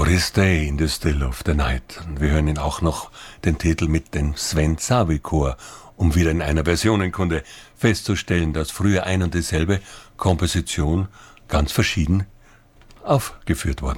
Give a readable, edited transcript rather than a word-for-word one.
This Day in the Still of the Night. Und wir hören ihn auch noch den Titel mit dem Sven Savi Chor, um wieder in einer Versionenkunde festzustellen, dass früher ein und dieselbe Komposition ganz verschieden aufgeführt worden